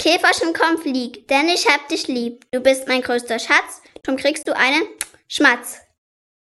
Käferchen, komm, flieg, denn ich hab dich lieb. Du bist mein größter Schatz, drum kriegst du einen Schmatz.